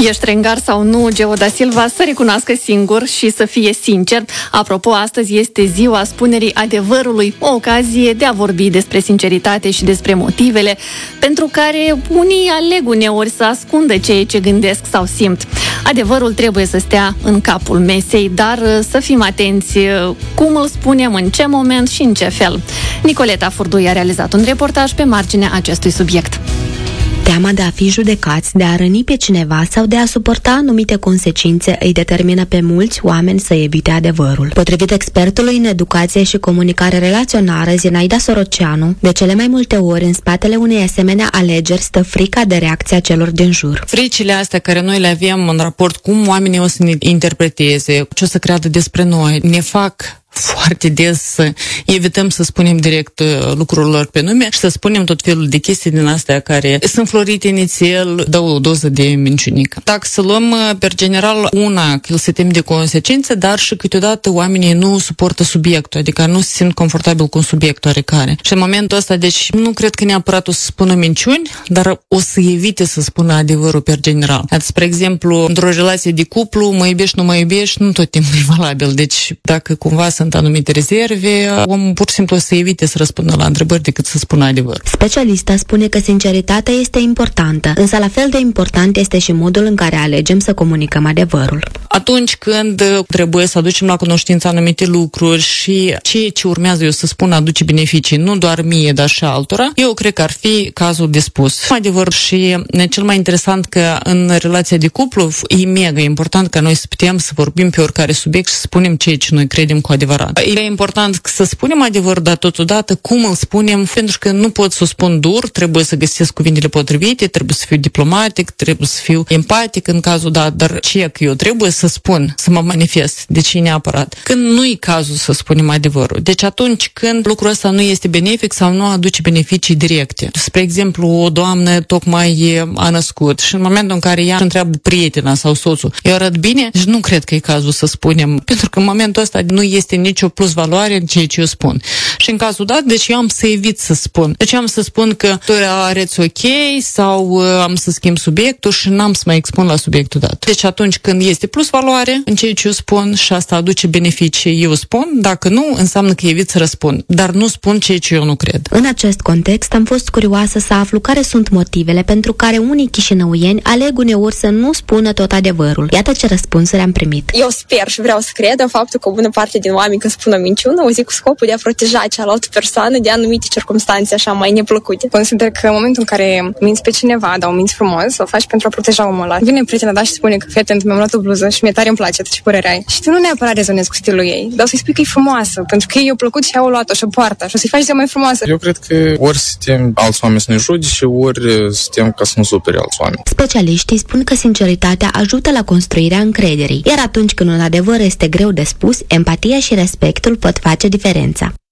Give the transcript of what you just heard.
Ești rengar sau nu, Geo da Silva să recunoască singur și să fie sincer. Apropo, astăzi este ziua spunerii adevărului, o ocazie de a vorbi despre sinceritate și despre motivele pentru care unii aleg uneori să ascundă ceea ce gândesc sau simt. Adevărul trebuie să stea în capul mesei, dar să fim atenți cum îl spunem, în ce moment și în ce fel. Nicoleta Furdui a realizat un reportaj pe marginea acestui subiect. Teama de a fi judecați, de a răni pe cineva sau de a suporta anumite consecințe îi determină pe mulți oameni să evite adevărul. Potrivit expertului în educație și comunicare relațională Zinaida Soroceanu, de cele mai multe ori în spatele unei asemenea alegeri stă frica de reacția celor din jur. Fricile astea care noi le avem în raport cum oamenii o să ne interpreteze, ce o să creadă despre noi, ne fac foarte des să evităm să spunem direct lucrurilor pe nume și să spunem tot felul de chestii din astea care sunt florite inițial, dau o doză de minciunică. Dacă să luăm per general că el se teme de consecințe, dar și câteodată oamenii nu suportă subiectul, adică nu se simt confortabil cu un subiect oarecare. Și în momentul ăsta, deci, nu cred că neapărat o să spună minciuni, dar o să evite să spună adevărul per general. Adică, spre exemplu, într-o relație de cuplu, mă iubești, nu mă iubești, nu tot timpul e valabil. Deci, dacă cumva sunt anumite rezerve, omul pur și simplu o să evite să răspundă la întrebări decât să spună adevărul. Specialista spune că sinceritatea este importantă, însă la fel de important este și modul în care alegem să comunicăm adevărul. Atunci când trebuie să aducem la cunoștință anumite lucruri și ceea ce urmează eu să spun aduce beneficii nu doar mie, dar și altora, eu cred că ar fi cazul de spus adevăr. Și cel mai interesant că în relația de cuplu e mega important ca noi să putem să vorbim pe oricare subiect și să spunem ceea ce noi credem cu adevărat. E important să spunem adevăr, dar totodată cum îl spunem, pentru că nu pot să o spun dur, trebuie să găsesc cuvintele potrivite, trebuie să fiu diplomatic, trebuie să fiu empatic în cazul dat, dar ce că eu trebuie să spun, să mă manifest, de ce neapărat. Când nu e cazul să spunem adevărul. Deci atunci când lucrul ăsta nu este benefic sau nu aduce beneficii directe. Spre exemplu, o doamnă tocmai a născut și în momentul în care ea întreabă prietena sau soțul, eu arăt bine? Deci nu cred că e cazul să spunem, pentru că în momentul ăsta nu este nicio plus valoare în ceea ce eu spun. Și în cazul dat, deci eu am să evit să spun. Deci am să spun că tu arăți ok sau am să schimb subiectul și n-am să mai expun la subiectul dat. Deci atunci când este plus valoare în ceea ce eu spun și asta aduce beneficii, eu spun. Dacă nu, înseamnă că evit să răspund. Dar nu spun ceea ce eu nu cred. În acest context am fost curioasă să aflu care sunt motivele pentru care unii chișinăuieni aleg uneori să nu spună tot adevărul. Iată ce răspunsuri am primit. Eu sper și vreau să cred în faptul că o bună parte din oameni când spun o minciună, o zic cu scopul de a proteja cealaltă persoană de anumite circunstanțe așa mai neplăcute. Consider că în momentul în care minți pe cineva, dar o minți frumos, o faci pentru a proteja omul ăla. Vine prietena, da, și spune că fii atent, mi-am luat o bluză și mie tare îmi place, ce părere ai? Și tu nu neapărat rezonezi cu stilul ei, dar o să-i spui că e frumoasă, pentru că ei i-a plăcut și au luat-o și o poartă și o să-i faci ziua mai frumoasă. Eu cred că ori suntem alți oameni să ne judece, ori suntem ca să nu supere alți oameni. Specialiștii spun că sinceritatea ajută la construirea încrederii, iar atunci când un adevăr este greu de spus, empatia și respectul pot face diferența.